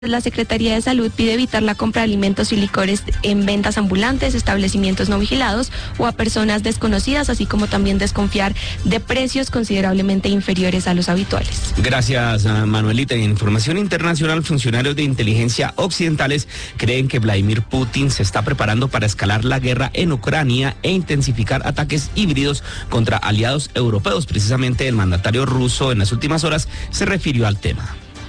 La Secretaría de Salud pide evitar la compra de alimentos y licores en ventas ambulantes, establecimientos no vigilados o a personas desconocidas, así como también desconfiar de precios considerablemente inferiores a los habituales. Gracias, Manuelita. En información internacional, funcionarios de inteligencia occidentales creen que Vladimir Putin se está preparando para escalar la guerra en Ucrania e intensificar ataques híbridos contra aliados europeos. Precisamente el mandatario ruso en las últimas horas se refirió al tema.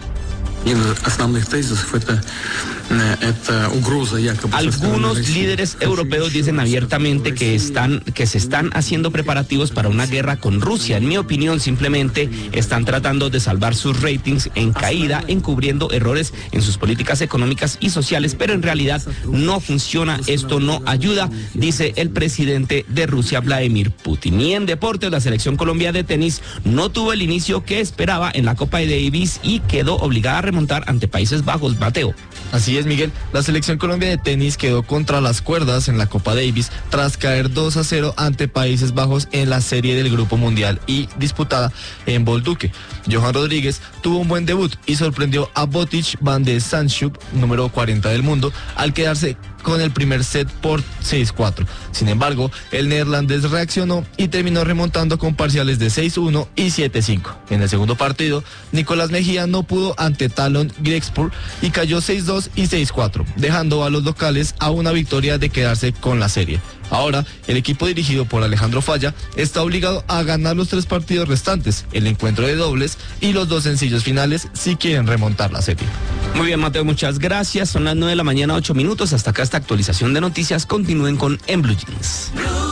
Algunos líderes europeos dicen abiertamente que se están haciendo preparativos para una guerra con Rusia. En mi opinión, simplemente están tratando de salvar sus ratings en caída, encubriendo errores en sus políticas económicas y sociales, pero en realidad no funciona, esto no ayuda, dice el presidente de Rusia, Vladimir Putin. Y en deportes, la selección Colombia de tenis no tuvo el inicio que esperaba en la Copa Davis y quedó obligada a remontar ante Países Bajos. Mateo. Así es, Miguel. La selección Colombia de tenis quedó contra las cuerdas en la Copa Davis tras caer 2-0 ante Países Bajos en la serie del Grupo Mundial y disputada en Bolduque. Johan Rodríguez tuvo un buen debut y sorprendió a Botic van de Zandschulp, número 40 del mundo, al quedarse con el primer set por 6-4. Sin embargo, el neerlandés reaccionó y terminó remontando con parciales de 6-1 y 7-5. En el segundo partido, Nicolás Mejía no pudo ante Talon Grexpur y cayó 6-2 y 6-4, dejando a los locales a una victoria de quedarse con la serie. Ahora, el equipo dirigido por Alejandro Falla está obligado a ganar los 3 partidos restantes, el encuentro de dobles y los 2 sencillos finales si quieren remontar la serie. Muy bien, Mateo, muchas gracias. Son las 9 de la mañana, 8 minutos. Hasta acá esta actualización de noticias. Continúen con En Blue Jeans.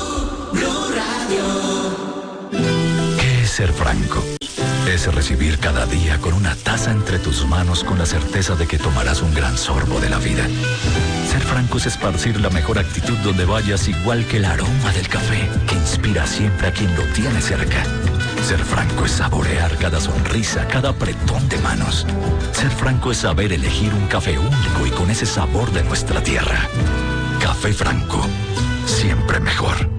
¿Qué es ser franco? Es recibir cada día con una taza entre tus manos con la certeza de que tomarás un gran sorbo de la vida. Ser franco es esparcir la mejor actitud donde vayas, igual que el aroma del café que inspira siempre a quien lo tiene cerca. Ser franco es saborear cada sonrisa, cada apretón de manos. Ser franco es saber elegir un café único y con ese sabor de nuestra tierra. Café Franco, siempre mejor.